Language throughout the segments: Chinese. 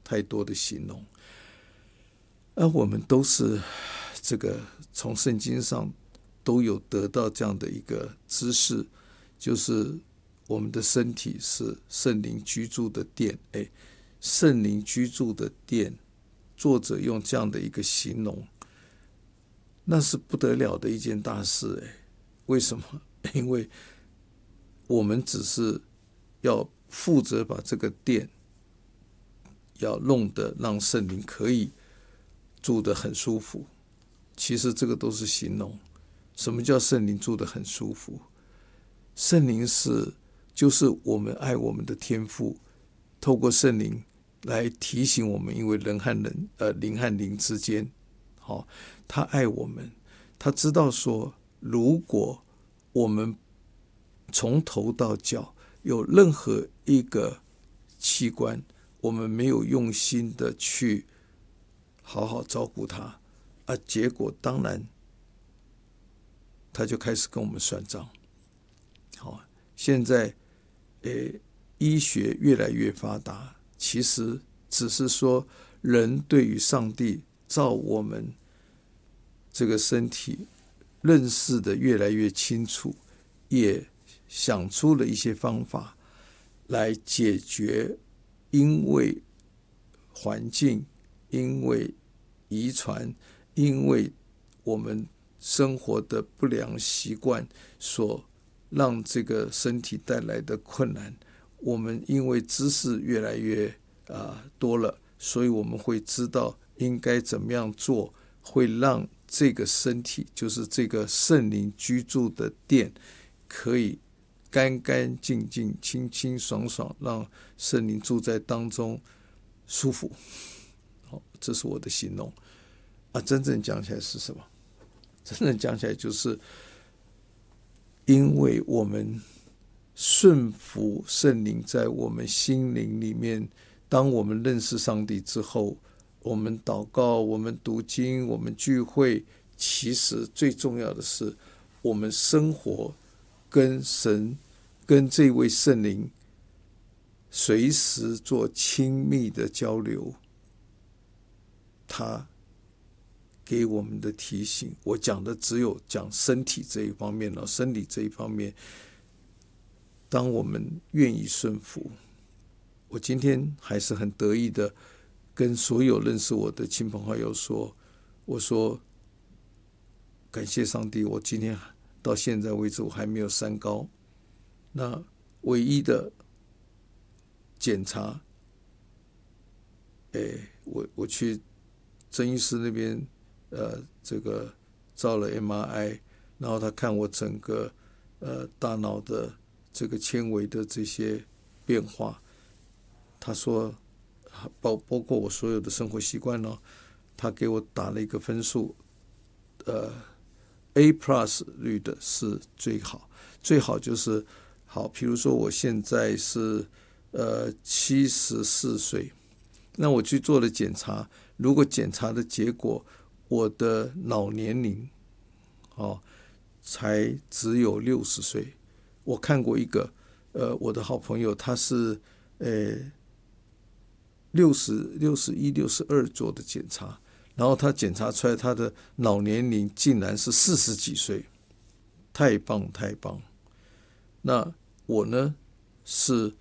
太多的形容。而我们都是这个从圣经上都有得到这样的一个知识，就是我们的身体是圣灵居住的殿。圣灵居住的殿，作者用这样的一个形容，那是不得了的一件大事。为什么？因为我们只是要负责把这个殿要弄得让圣灵可以住得很舒服。其实这个都是形容。什么叫圣灵住得很舒服？圣灵就是我们爱我们的天父，透过圣灵来提醒我们，因为灵和灵之间，他爱我们，他知道说，如果我们从头到脚有任何一个器官，我们没有用心的去好好照顾它，结果当然他就开始跟我们算账。现在医学越来越发达，其实只是说人对于上帝造我们这个身体认识的越来越清楚，也想出了一些方法来解决因为环境、因为遗传、因为我们生活的不良习惯所让这个身体带来的困难。我们因为知识越来越多了，所以我们会知道应该怎么样做，会让这个身体，就是这个圣灵居住的殿，可以干干净净、清清爽爽，让圣灵住在当中舒服。这是我的形容。真正讲起来是什么？真正讲起来就是因为我们顺服圣灵在我们心灵里面，当我们认识上帝之后，我们祷告，我们读经，我们聚会，其实最重要的是我们生活跟神跟这位圣灵随时做亲密的交流。他给我们的提醒，我讲的只有讲身体这一方面了，生理这一方面，当我们愿意顺服，我今天还是很得意的跟所有认识我的亲朋好友说，我说感谢上帝，我今天到现在为止我还没有三高。那唯一的检查，我去曾医师那边这个照了 MRI， 然后他看我整个大脑的这个纤维的这些变化，他说包括我所有的生活习惯呢，他给我打了一个分数，A+ 率的是最好，最好就是好，比如说我现在是74岁，那我去做了检查，如果检查的结果我的脑年龄才只有60岁。我看过一个我的好朋友，他是60、61、62做的检查，然后他检查出来他的脑年龄竟然是40几岁，太棒太棒。那我呢是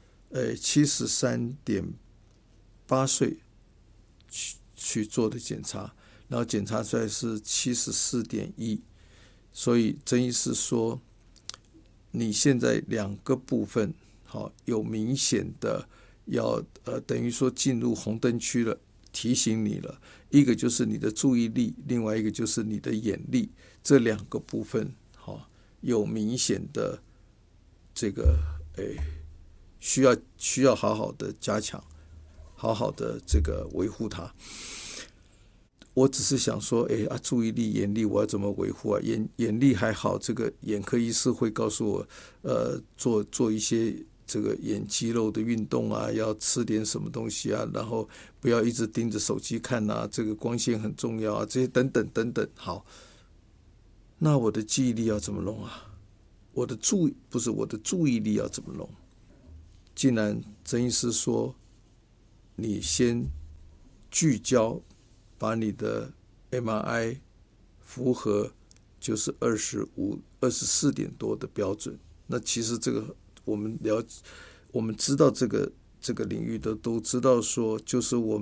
73.8岁去做的检查，然后检查出来是74.1，所以曾医师说你现在两个部分有明显的要等于说进入红灯区了，提醒你了，一个就是你的注意力，另外一个就是你的眼力，这两个部分有明显的这个需要好好的加强，好好的这个维护它。我只是想说注意力眼力我要怎么维护啊？眼力还好，这个眼科医师会告诉我做一些这个眼肌肉的运动啊，要吃点什么东西啊，然后不要一直盯着手机看啊，这个光线很重要啊，这些等等等等。好，那我的记忆力要怎么弄啊？我的注意力要怎么弄？竟然曾医师说你先聚焦，把你的 MRI 符合就是24点多的标准。那其实这个我们知道这个领域的都知道说，就是我们